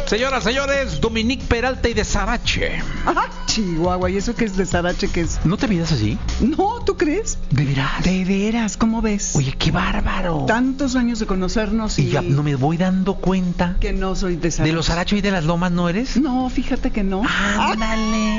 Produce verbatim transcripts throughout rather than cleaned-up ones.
Señoras, señores, Dominique Peralta y de Sarache. Ajá, Chihuahua, ¿y eso qué es de Sarache? ¿Qué es? ¿No te miras así? No, ¿tú crees? ¿De veras? De veras, ¿cómo ves? Oye, qué bárbaro. Tantos años de conocernos y... Y ya no me voy dando cuenta. Que no soy de Sarache. ¿De los Sarache y de las Lomas no eres? No, fíjate que no. Ándale.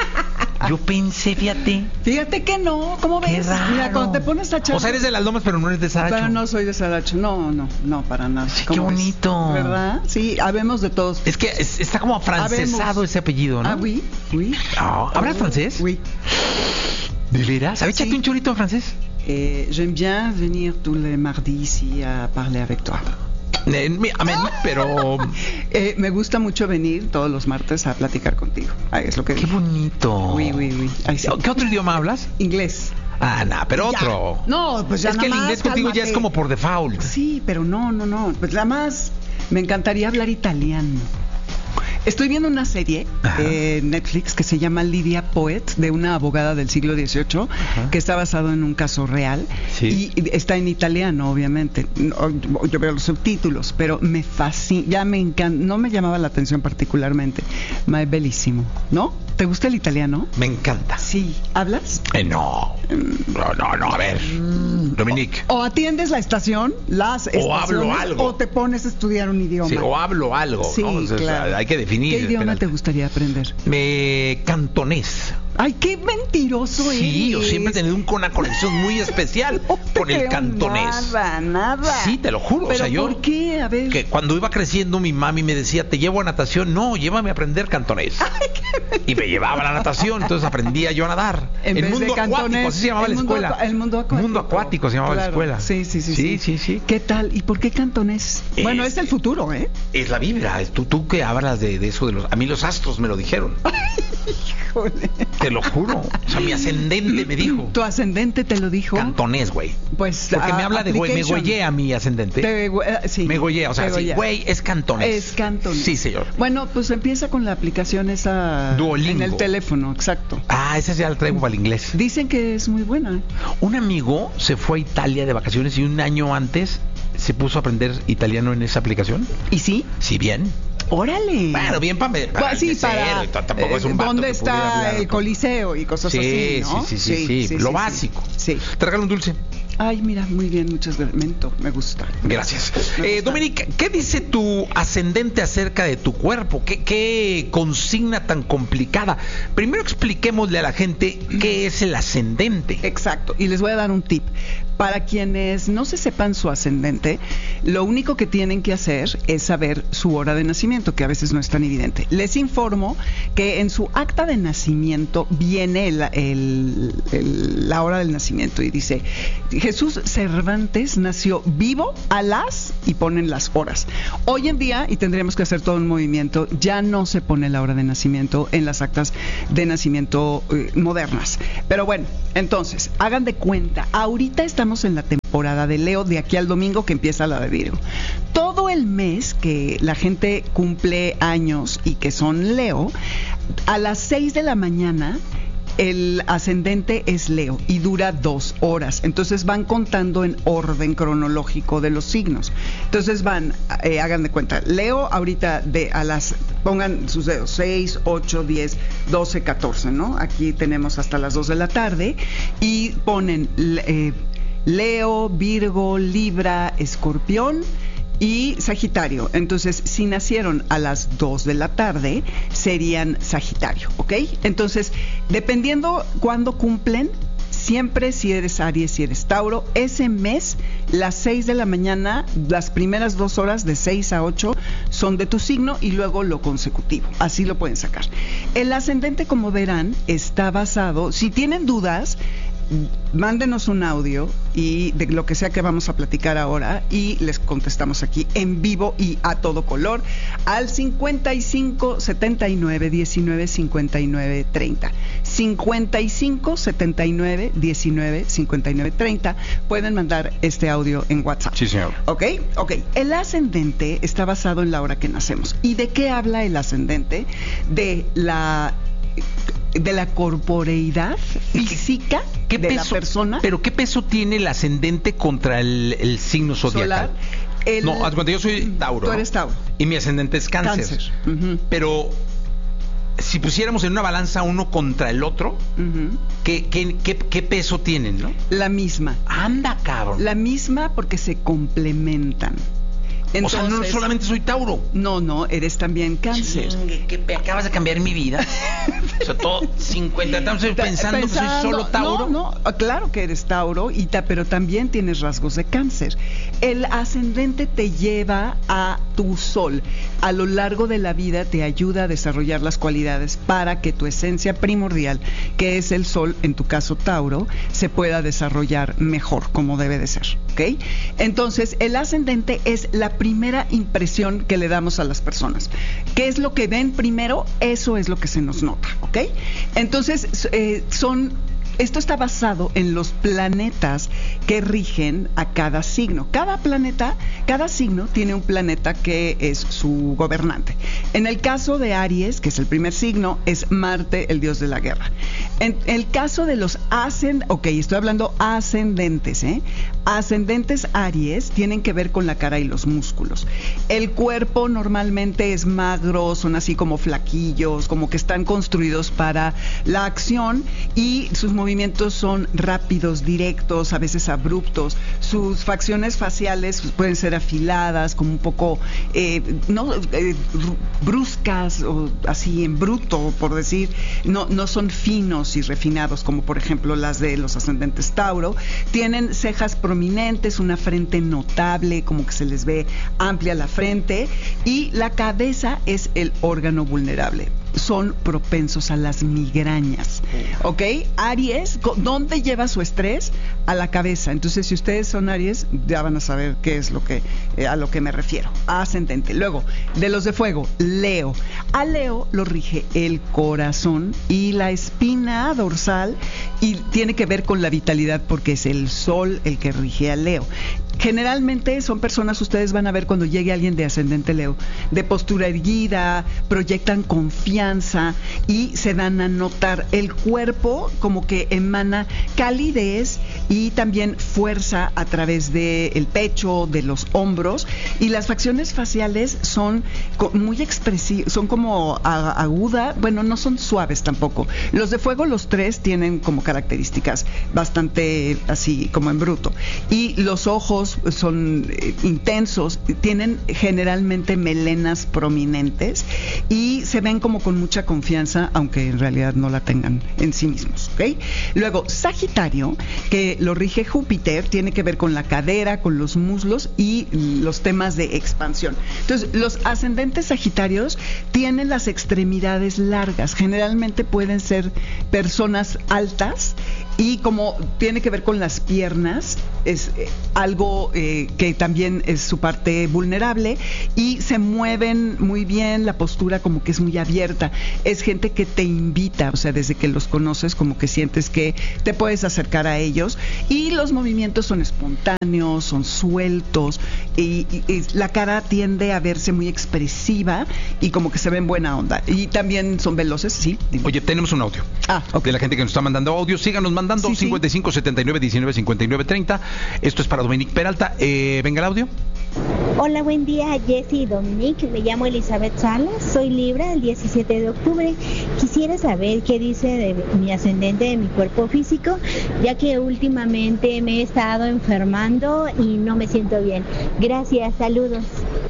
Yo pensé, fíjate. Fíjate que no, ¿cómo Qué ves? raro. Mira, cuando te pones a echar... O sea, eres de las Lomas, pero no eres de Sarache. Pero no soy de Sarache, no, no, no, para nada. Sí, qué ¿Cómo ves? bonito. ¿Verdad? Sí, habemos de todos. Es que es- está como afrancesado Habemos. ese apellido, ¿no? Ah, oui, oui. Ah, ¿hablas francés? Oui. ¿De veras? A ver, Sí. échate un chorrito en francés. Eh, j'aime bien venir tous les mardis ici à parler avec toi. Eh, mi- amén, pero... Eh, me gusta mucho venir todos los martes a platicar contigo. Ay, es lo que Qué digo. bonito. Oui, oui, oui. Ay, sí. ¿Qué otro idioma hablas? Inglés. Ah, no, pero Ya. otro. No, pues ya Es que el nada más, inglés contigo ya cálmate. es como por default. Sí, pero no, no, no. Pues nada más me encantaría hablar italiano. Estoy viendo una serie Ajá. en Netflix que se llama Lydia Poet, de una abogada del siglo dieciocho, Ajá. que está basado en un caso real. Sí. Y está en italiano, obviamente. No, yo veo los subtítulos, pero me fascina, ya me encanta, no me llamaba la atención particularmente. Ma es bellísimo, ¿no? ¿Te gusta el italiano? Me encanta. Sí. ¿Hablas? Eh, no. No, no, no, a ver. Dominique. O atiendes la estación, las estaciones, hablo algo. o te pones a estudiar un idioma. Sí, o hablo algo, Sí, ¿no? O sea, claro. hay que definir. ¿Qué idioma Peralta. te gustaría aprender? Me cantonés. Ay, qué mentiroso Sí, yo eres. siempre he tenido un- una conexión muy especial No te con el creo cantonés. Nada, nada. Sí, te lo juro. ¿Pero o sea, yo por qué? A ver. que cuando iba creciendo mi mami me decía, te llevo a natación. No, llévame a aprender cantonés. Y me llevaba a la natación, entonces aprendía yo a nadar. En el vez mundo de acuático, cantonés, así se llamaba el la mundo escuela. acu- el mundo acuático. Mundo acuático se llamaba Claro. la escuela. Sí, sí, sí, Sí, sí. sí, sí. ¿Qué tal? ¿Y por qué cantonés? Es- Bueno, es el futuro, ¿eh? Es la vibra. es Tú, tú que hablas de, de eso de los... A mí los astros me lo dijeron. Híjole. Te lo juro. O sea, mi ascendente me dijo. ¿Tu ascendente te lo dijo? Cantonés, güey. Pues Porque me ah, habla de güey, me application. gollea mi ascendente. Te- eh, sí, Me gollea, o sea, te sí, gollea. güey, es cantonés. Es cantonés. Sí, señor. Bueno, pues empieza con la aplicación esa Duolingo. en el teléfono, exacto. Ah, ese ya lo traigo para el inglés. Dicen que es muy buena. Un amigo se fue a Italia de vacaciones y un año antes se puso a aprender italiano en esa aplicación. ¿Y sí? Si bien. Órale. Bueno, bien para, para Bueno, sí, el mesero, para y t- tampoco es un vato ¿dónde que pudiera está hablar, el ¿no? coliseo y cosas Sí, así, ¿no? sí, sí, sí, sí, lo básico. Sí. Te regalo un dulce. Ay, mira, muy bien, muchas gracias. Mento, me gusta. Gracias. Me Eh, gusta. Dominique, ¿qué dice tu ascendente acerca de tu cuerpo? ¿Qué, ¿Qué consigna tan complicada? Primero expliquémosle a la gente qué es el ascendente. Exacto, y les voy a dar un tip. Para quienes no se sepan su ascendente, lo único que tienen que hacer es saber su hora de nacimiento, que a veces no es tan evidente. Les informo que en su acta de nacimiento viene el- el- el- la hora del nacimiento y dice, Jesús Cervantes nació vivo a las, y ponen las horas. Hoy en día, y tendríamos que hacer todo un movimiento, ya no se pone la hora de nacimiento en las actas de nacimiento eh, modernas. Pero bueno, entonces, hagan de cuenta, ahorita estamos en la temporada de Leo, de aquí al domingo que empieza la de Virgo. Todo el mes que la gente cumple años y que son Leo, a las seis de la mañana el ascendente es Leo y dura dos horas. Entonces van contando en orden cronológico de los signos. Entonces van, eh, hagan de cuenta, Leo ahorita de a las, pongan sus dedos, seis, ocho, diez, doce, catorce, ¿no? Aquí tenemos hasta las dos de la tarde y ponen eh, Leo, Virgo, Libra, Escorpión y Sagitario. Entonces, si nacieron a las dos de la tarde, serían Sagitario, ¿ok? Entonces, dependiendo cuándo cumplen, siempre si eres Aries, si eres Tauro, ese mes, las seis de la mañana, las primeras dos horas de seis a ocho son de tu signo y luego lo consecutivo. Así lo pueden sacar. El ascendente, como verán, está basado, si tienen dudas, mándenos un audio y de lo que sea que vamos a platicar ahora y les contestamos aquí en vivo y a todo color al cincuenta y cinco setenta y nueve diecinueve cincuenta y nueve treinta. cincuenta y cinco setenta y nueve diecinueve cincuenta y nueve treinta. Pueden mandar este audio en WhatsApp. Sí, señor. ¿Ok? Ok. El ascendente está basado en la hora que nacemos. ¿Y de qué habla el ascendente? De la de la corporeidad física ¿Qué de peso, la persona. Pero ¿qué peso tiene el ascendente contra el, el signo zodiacal? Solar. El- No, haz cuenta, yo soy Tauro. Tú ¿no? eres Tauro. Y mi ascendente es cáncer. Cáncer. Uh-huh. Pero si pusiéramos en una balanza uno contra el otro, uh-huh. ¿qué, qué, qué, ¿qué peso tienen, no? La misma. Anda, cabrón. La misma porque se complementan. Entonces, o sea, no solamente soy Tauro. No, no, eres también cáncer. Chingue, que acabas de cambiar mi vida. O sea, todo cincuenta, estamos pensando, pensando que soy solo Tauro. No, no, claro que eres Tauro, y ta, pero también tienes rasgos de cáncer. El ascendente te lleva a tu sol. A lo largo de la vida te ayuda a desarrollar las cualidades para que tu esencia primordial, que es el sol, en tu caso Tauro, se pueda desarrollar mejor, como debe de ser. ¿Ok? Entonces, el ascendente es la primera impresión que le damos a las personas. ¿Qué es lo que ven primero? Eso es lo que se nos nota, ¿ok? Entonces, eh, son... Esto está basado en los planetas que rigen a cada signo. Cada planeta, cada signo tiene un planeta que es su gobernante. En el caso de Aries, que es el primer signo, es Marte, el dios de la guerra. En el caso de los ascendentes, ok, estoy hablando ascendentes, ¿eh? Ascendentes Aries tienen que ver con la cara y los músculos. El cuerpo normalmente es magro, son así como flaquillos, como que están construidos para la acción, y sus movimientos son rápidos, directos, a veces abruptos. Sus facciones faciales pueden ser afiladas, como un poco eh, no eh, bruscas o así en bruto, por decir. No, no son finos y refinados como por ejemplo las de los ascendentes Tauro. Tienen cejas prominentes, una frente notable, como que se les ve amplia la frente, y la cabeza es el órgano vulnerable. Son propensos a las migrañas, ¿ok? Aries, ¿dónde lleva su estrés? A la cabeza. Entonces, si ustedes son Aries, ya van a saber qué es lo que eh, a lo que me refiero. Ascendente. Luego, de los de fuego, Leo. A Leo lo rige el corazón y la espina dorsal, y tiene que ver con la vitalidad porque es el sol el que rige a Leo. Generalmente son personas, ustedes van a ver cuando llegue alguien de ascendente Leo, de postura erguida, proyectan confianza y se dan a notar. El cuerpo como que emana calidez y también fuerza a través del pecho, de los hombros, y las facciones faciales son muy expresivas, son como agudas, bueno, no son suaves tampoco. Los de fuego, los tres, tienen como características bastante así como en bruto, y los ojos son eh, intensos, tienen generalmente melenas prominentes y se ven como con mucha confianza, aunque en realidad no la tengan en sí mismos, ¿ok? Luego, Sagitario, que lo rige Júpiter, tiene que ver con la cadera, con los muslos y los temas de expansión. Entonces, los ascendentes Sagitarios tienen las extremidades largas, generalmente pueden ser personas altas, y como tiene que ver con las piernas, es eh, algo eh, que también es su parte vulnerable, y se mueven muy bien, la postura como que es muy abierta. Es gente que te invita, o sea, desde que los conoces como que sientes que te puedes acercar a ellos, y los movimientos son espontáneos, son sueltos, y, y, y la cara tiende a verse muy expresiva y como que se ve en buena onda, y también son veloces, sí. Dime. Oye, tenemos un audio ah, okay. de la gente que nos está mandando audio. Síganos mandando. Sí, cincuenta y cinco, sí. setenta y nueve, diecinueve, cincuenta y nueve, treinta. Esto es para Dominique Peralta. Eh, venga el audio. Hola, buen día, Jessy y Dominique. Me llamo Elizabeth Salas, soy Libra, el diecisiete de octubre. Quisiera saber qué dice de mi ascendente de mi cuerpo físico, ya que últimamente me he estado enfermando y no me siento bien. Gracias, saludos.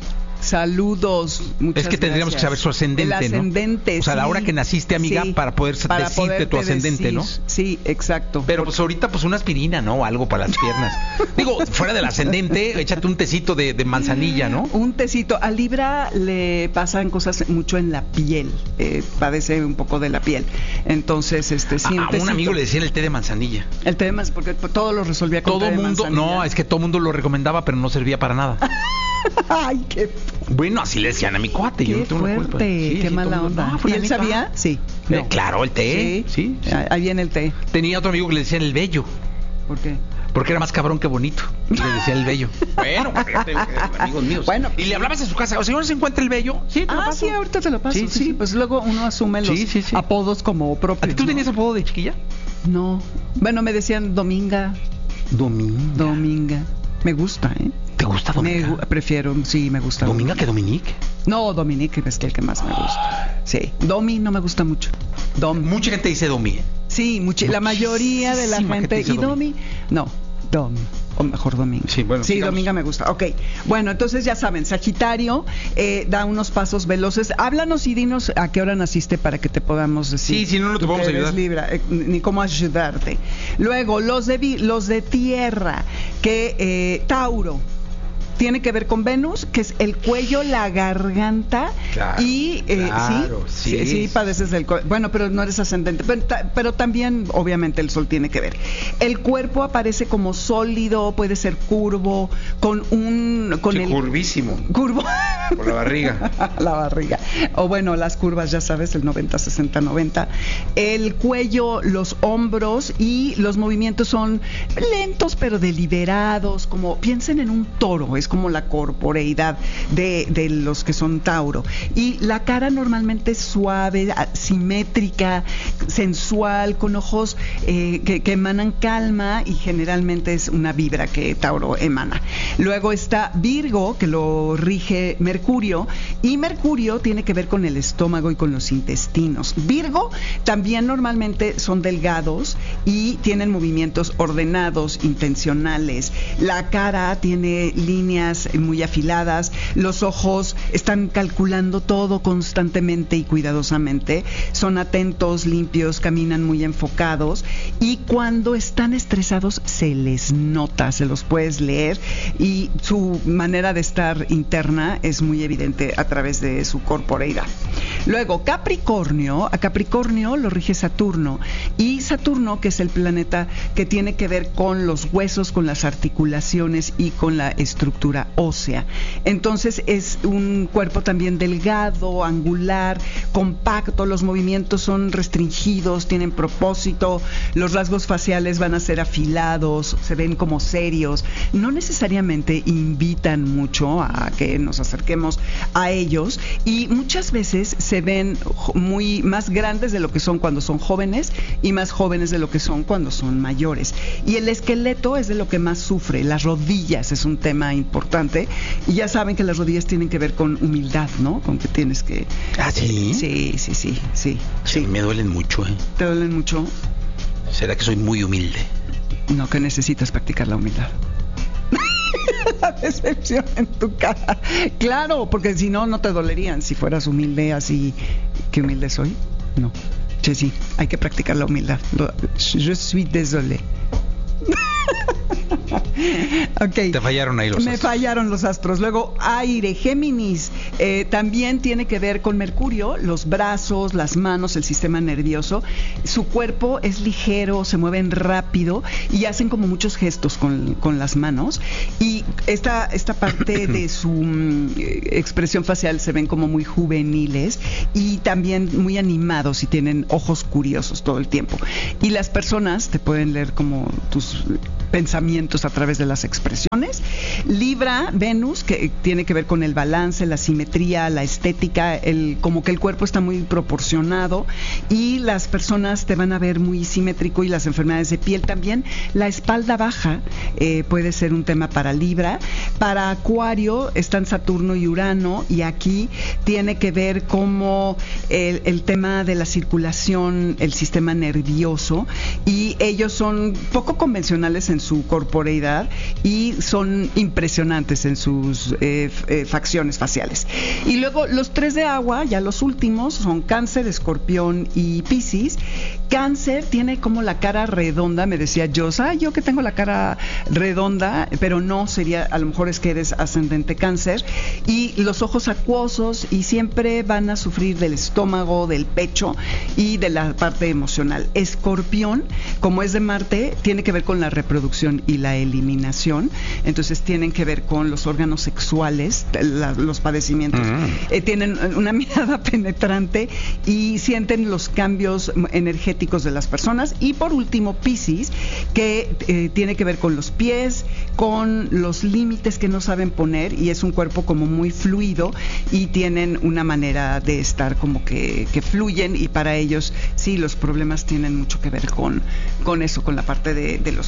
Saludos, muchas Es que tendríamos gracias. que saber su ascendente, El ascendente, ¿no? O sea, sí, la hora que naciste, amiga, sí, para poder para decirte tu ascendente, decir, ¿no? Sí, exacto. Pero pues ahorita pues una aspirina, ¿no? O algo para las piernas. Digo, fuera del ascendente, échate un tecito de, de manzanilla, ¿no? Un tecito. A Libra le pasan cosas mucho en la piel, eh, padece un poco de la piel. Entonces, este sí, a, a un amigo le decían el té de manzanilla. El té de manzanilla, porque todo lo resolvía con todo té de mundo, manzanilla. no, es que todo mundo lo recomendaba, pero no servía para nada. Ay, qué bueno, así le decían a mi cuate. Qué yo no tengo fuerte, la culpa. Sí, qué sí, mala todo, onda. no, ¿Y él sabía? Ah. Sí. No. Eh, claro, el té. Sí, sí, sí. Ahí viene el té. Tenía otro amigo que le decían el bello. ¿Por qué? Porque era más cabrón que bonito. Y le decía el bello. Bueno, fíjate, amigos míos. Bueno, y le hablabas a su casa, o señor, ¿se encuentra el bello? Sí, te lo ah, paso. sí, ahorita te lo paso. Sí, Sí, sí, sí. Pues luego uno asume los sí, sí, sí. apodos como propios. ¿A ti tú ¿no? tenías apodo de chiquilla? No. Bueno, me decían Dominga. Dominga. Dominga. Me gusta, ¿eh? ¿Te gusta Dominica? Me, prefiero, sí, me gusta. ¿Dominga que Dominique? No, Dominique es el que más me gusta. Sí, Domi no me gusta mucho. Dom. Mucha gente dice Domi. Sí, mucha, la mayoría de la gente. gente ¿Y Domi? Domi? No, Dom. O mejor Dominga. Sí, bueno, sí Dominga me gusta. Ok. Bueno, entonces ya saben, Sagitario eh, da unos pasos veloces. Háblanos y dinos a qué hora naciste para que te podamos decir. Sí, si no, no te podemos ayudar. Libra, eh, ni cómo ayudarte. Luego, los de, los de tierra, que eh, Tauro. Tiene que ver con Venus, que es el cuello, la garganta claro, y eh, claro, ¿sí? Sí, sí, sí, padeces del cuello. Bueno, pero no eres ascendente, pero, ta, pero también obviamente el sol tiene que ver. El cuerpo aparece como sólido, puede ser curvo, con un con sí, el curvísimo. Curvo. Por la barriga. La barriga. O bueno, las curvas, ya sabes, el noventa, sesenta, noventa. El cuello, los hombros y los movimientos son lentos pero deliberados, como piensen en un toro, es como la corporeidad de, de los que son Tauro. Y la cara normalmente es suave, simétrica, sensual, con ojos eh, que, que emanan calma y generalmente es una vibra que Tauro emana. Luego está Virgo, que lo rige Mercurio, y Mercurio tiene que ver con el estómago y con los intestinos. Virgo también normalmente son delgados y tienen movimientos ordenados, intencionales. La cara tiene líneas muy afiladas, los ojos están calculando todo constantemente y cuidadosamente, son atentos, limpios, caminan muy enfocados y cuando están estresados se les nota, se los puedes leer y su manera de estar interna es muy evidente a través de su corporeidad. Luego, Capricornio, a Capricornio lo rige Saturno y Saturno, que es el planeta que tiene que ver con los huesos, con las articulaciones y con la estructura ósea. Entonces es un cuerpo también delgado, angular, compacto, los movimientos son restringidos, tienen propósito, los rasgos faciales van a ser afilados, se ven como serios, no necesariamente invitan mucho a que nos acerquemos a ellos y muchas veces se ven muy más grandes de lo que son cuando son jóvenes y más jóvenes de lo que son cuando son mayores. Y el esqueleto es de lo que más sufre, las rodillas es un tema importante y ya saben que las rodillas tienen que ver con humildad, ¿no? Con que tienes que... ¿Ah, sí? Eh, sí, sí, sí, sí, sí. Me duelen mucho, ¿eh? ¿Te duelen mucho? ¿Será que soy muy humilde? No, que necesitas practicar la humildad. La decepción en tu cara. Claro, porque si no, no te dolerían. Si fueras humilde así, ¿qué humilde soy? No. Sí, sí, hay que practicar la humildad. Je suis désolé. Okay. Te fallaron ahí los Me astros. fallaron los astros. Luego, aire, Géminis, eh, también tiene que ver con Mercurio, los brazos, las manos, el sistema nervioso. Su cuerpo es ligero, se mueven rápido y hacen como muchos gestos con, con las manos. Y esta, esta parte de su mm, expresión facial se ven como muy juveniles y también muy animados y tienen ojos curiosos todo el tiempo. Y las personas te pueden leer como tus pensamientos a través de las expresiones. Libra, Venus, que tiene que ver con el balance, la simetría, la estética, el, como que el cuerpo está muy proporcionado y las personas te van a ver muy simétrico y las enfermedades de piel también. La espalda baja eh, puede ser un tema para Libra. Para Acuario están Saturno y Urano y aquí tiene que ver como el, el tema de la circulación, el sistema nervioso y ellos son poco convencionales en su corporeidad y son impresionantes en sus eh, eh, facciones faciales. Y luego los tres de agua, ya los últimos, son Cáncer, Escorpión y Piscis. Cáncer tiene como la cara redonda, me decía Yosa, yo que tengo la cara redonda, pero no sería, a lo mejor es que eres ascendente Cáncer, y los ojos acuosos y siempre van a sufrir del estómago, del pecho y de la parte emocional. Escorpión, como es de Marte, tiene que ver con la reproducción y la eliminación, entonces tienen que ver con los órganos sexuales, la, los padecimientos, mm. eh, tienen una mirada penetrante y sienten los cambios energéticos de las personas. Y por último, Piscis, que eh, tiene que ver con los pies, con los límites que no saben poner y es un cuerpo como muy fluido y tienen una manera de estar como que, que fluyen y para ellos sí, los problemas tienen mucho que ver con, con eso, con la parte de, de los pies.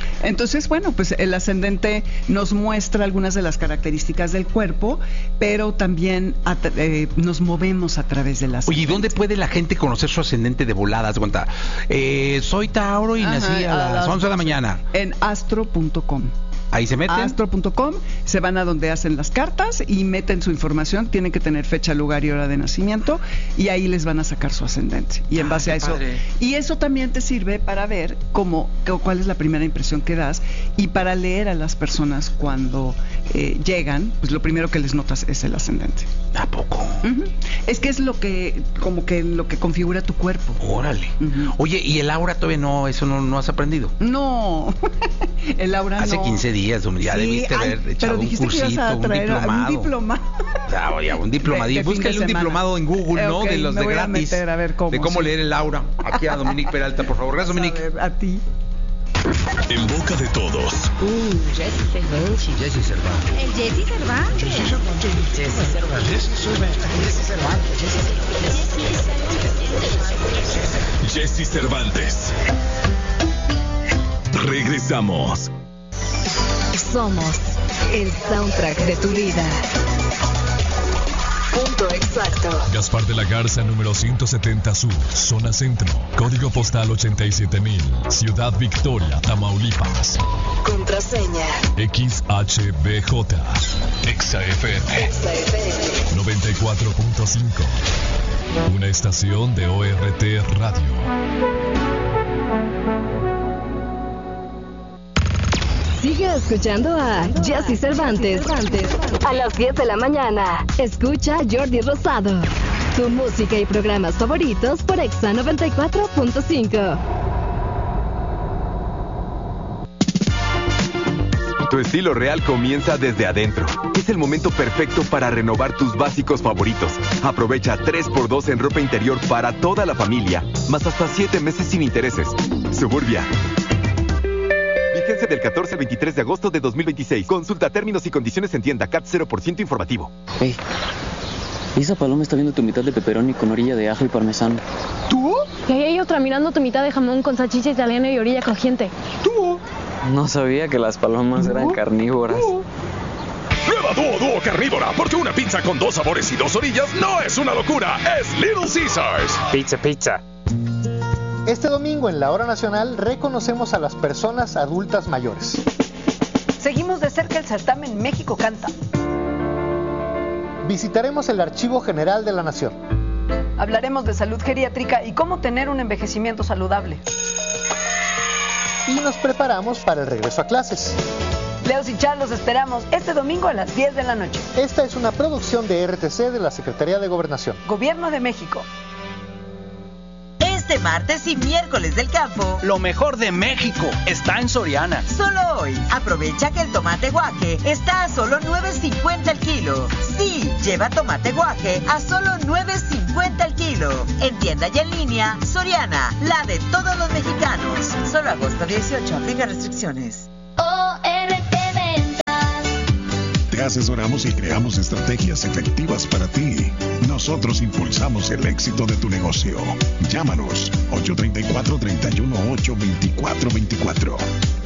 Entonces, bueno, pues el ascendente nos muestra algunas de las características del cuerpo, pero también a, eh, nos movemos a través del ascendente. Oye, ¿y dónde puede la gente conocer su ascendente de voladas? Cuenta, eh, soy Tauro y Ajá, nací a, a las once de la mañana. En astro punto com. Ahí se meten. astro punto com, se van a donde hacen las cartas y meten su información, tienen que tener fecha, lugar y hora de nacimiento y ahí les van a sacar su ascendente. Y en base ah, a eso, padre. y eso también te sirve para ver cómo, cuál es la primera impresión que das y para leer a las personas cuando eh, llegan, pues lo primero que les notas es el ascendente. ¿A poco? Uh-huh. Es que es lo que, como que lo que configura tu cuerpo. Órale. Uh-huh. Oye, ¿y el aura todavía no, eso no, no has aprendido? No, el aura Hace no. quince días, ya Sí, debiste ay, haber echado pero un dijiste cursito, que ibas a un traer diplomado. un diplomado. Ya, ya, un diplomadito. De- de fin de Búscale un semana. diplomado en Google, ¿no? Ok, de los me de voy a gratis. meter a ver cómo, de cómo sí. leer el aura. Aquí a Dominique Peralta, por favor. Gracias, Dominique. A, ver, a ti. En boca de todos. Uh, Jesse Cervantes. Jesse Cervantes. El Jesse Cervantes. Jesse Cervantes. Jesse Cervantes. Jesse Cervantes. Jesse Cervantes. Regresamos. Somos el soundtrack de tu vida. Punto exacto. Gaspar de la Garza, número ciento setenta Sur, zona centro. Código postal ochenta y siete mil. Ciudad Victoria, Tamaulipas. Contraseña. X H B J. Exa F M. Exa F M. noventa y cuatro punto cinco. Una estación de O R T Radio. Sigue escuchando a Jesse Cervantes. A las diez de la mañana. Escucha Jordi Rosado. Tu música y programas favoritos por Exa noventa y cuatro punto cinco. Tu estilo real comienza desde adentro. Es el momento perfecto para renovar tus básicos favoritos. Aprovecha tres por dos en ropa interior para toda la familia, más hasta siete meses sin intereses. Suburbia. Vigencia del catorce al veintitrés de agosto de dos mil veintiséis. Consulta términos y condiciones en tienda. C A T cero por ciento informativo. Hey, esa paloma está viendo tu mitad de pepperoni con orilla de ajo y parmesano. ¿Tú? Y ahí hay otra mirando tu mitad de jamón con salchicha italiana y orilla crujiente. ¿Tú? No sabía que las palomas eran carnívoras. Prueba Dúo Dúo Carnívora, porque una pizza con dos sabores y dos orillas no es una locura, es Little Caesars. Pizza, pizza. Este domingo en la Hora Nacional reconocemos a las personas adultas mayores. Seguimos de cerca el certamen México Canta. Visitaremos el Archivo General de la Nación. Hablaremos de salud geriátrica y cómo tener un envejecimiento saludable. Y nos preparamos para el regreso a clases. Leos y Char los esperamos este domingo a las diez de la noche. Esta es una producción de R T C de la Secretaría de Gobernación. Gobierno de México. Este martes y miércoles del campo, lo mejor de México está en Soriana. Solo hoy, aprovecha que el tomate guaje está a solo nueve cincuenta el kilo. Sí, lleva tomate guaje a solo nueve cincuenta el kilo. En tienda y en línea, Soriana, la de todos los mexicanos. Solo agosto dieciocho, aplica restricciones. O R T Ventas. Te asesoramos y creamos estrategias efectivas para ti. Nosotros impulsamos el éxito de tu negocio. Llámanos ocho tres cuatro, tres uno ocho, dos cuatro dos cuatro.